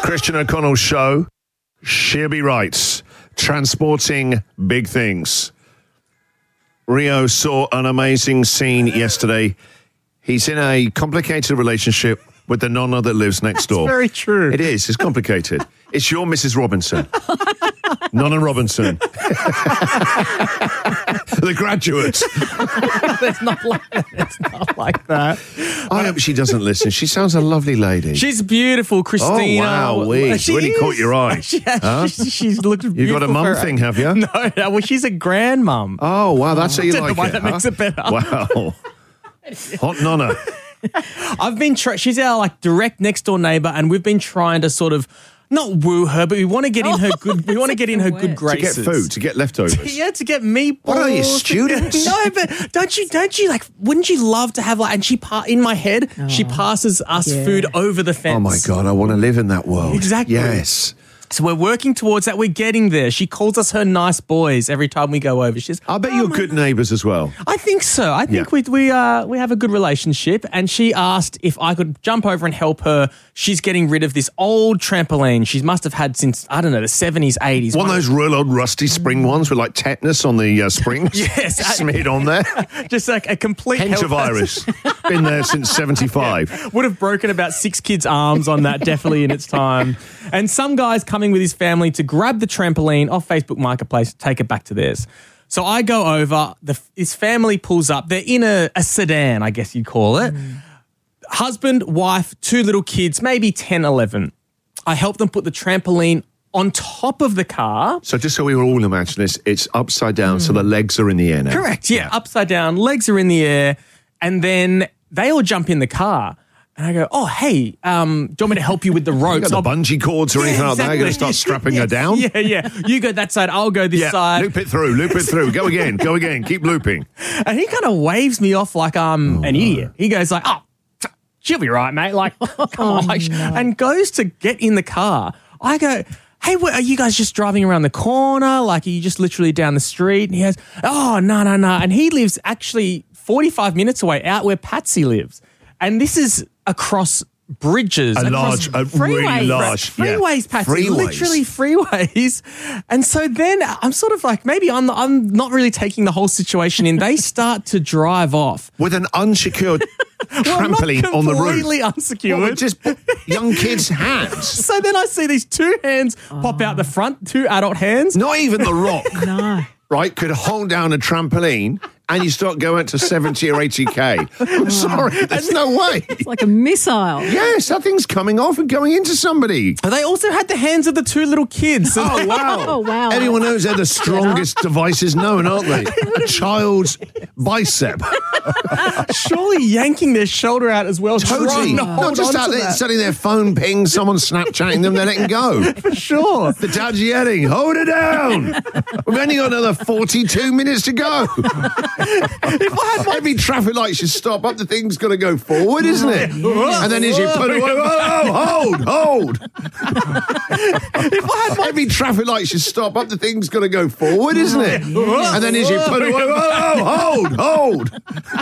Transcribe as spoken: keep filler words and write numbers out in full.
Christian O'Connell show. She'll be right. Transporting big things. Rio saw an amazing scene yesterday. He's in a complicated relationship with the nonna that lives next door. That's very true. It is. It's complicated. It's your Missus Robinson. Nonna Robinson. The Graduate. It's not like that. It's not like that. I hope she doesn't listen. She sounds a lovely lady. She's beautiful, Christina. Oh, wow. Wee. She Really is. caught your eye. She, Huh? she, she's looked beautiful. You got a mum for- thing, have you? No, no, well, she's a grandmum. Oh, wow. That's how you Don't know like why it. that huh? makes it better. Wow. Hot nonna. I've been, try- she's our like direct next door neighbor, and we've been trying to sort of not woo her, but we want to get in her good. We want to get in her good To get graces. food, to get leftovers. Yeah, to get meatballs. What are you, to- students? No, but don't you, don't you like, wouldn't you love to have like, and she, pa- in my head, she passes us yeah. food over the fence. Oh, my God. I want to live in that world. Exactly. Yes. So we're working towards that. We're getting there. She calls us her nice boys every time we go over. She says, I bet "Oh, you're my good neighbours as well. I think so. I think Yeah. we we uh we have a good relationship. And she asked if I could jump over and help her. She's getting rid of this old trampoline she must have had since, I don't know, the seventies, eighties. One of those real old rusty spring ones with like tetanus on the uh, springs. Yes. Smeared on there. Just like a complete Hint health of iris. Been there since seventy-five. Would have broken about six kids' arms on that, definitely in its time. And some guy's coming with his family to grab the trampoline off Facebook Marketplace, take it back to theirs. So I go over, the, his family pulls up. They're in a, a sedan, I guess you'd call it. Mm. Husband, wife, two little kids, maybe ten, eleven. I help them put the trampoline on top of the car. So just so we all imagine this, it's upside down, mm. so the legs are in the air now. Correct, yeah, upside down, legs are in the air, and then they all jump in the car. And I go, oh, hey, um, do you want me to help you with the ropes? You got the bungee cords or Yeah, anything like that? exactly. You're going to start strapping yeah, her down? Yeah, yeah. You go that side, I'll go this Yeah, side. loop it through, loop it through. Go again, go again, keep looping. And he kind of waves me off like I'm Oh, an idiot. He goes like, oh, she'll be right, mate. Like, come on. Like, and goes to get in the car. I go, hey, what, are you guys just driving around the corner? Like, are you just literally down the street? And he goes, oh, no, no, no. And he lives actually forty-five minutes away out where Patsy lives. And this is across bridges. A across large, a really freeways. large. yeah. Freeways, Patsy. Freeways. Literally freeways. And so then I'm sort of like, maybe I'm, I'm not really taking the whole situation in. They start to drive off. With an unsecured trampoline well, not on the roof. completely unsecured. What, with just young kids' hands. So then I see these two hands pop out the front, two adult hands. Not even The Rock, No. right, could hold down a trampoline and you start going to seventy or eighty K. I'm sorry, there's no way. It's like a missile. Yes, that thing's coming off and going into somebody. They also had the hands of the two little kids. So Oh, wow. Oh, wow. Everyone knows they're the strongest devices known, aren't they? A child's bicep. surely yanking their shoulder out as well. Totally. trying to Not hold just on out to there that. setting their phone ping, someone Snapchatting them, they're letting go. For sure. The dad's yelling, hold it down. We've only got another forty-two minutes to go. If I had my Every traffic light should stop up. The thing's got to go forward, isn't it? And then as you put it, whoa, whoa, hold, hold. if I had my Every traffic light should stop up. The thing's got to go forward, isn't it? And then as you put it, whoa, whoa, whoa, hold, hold.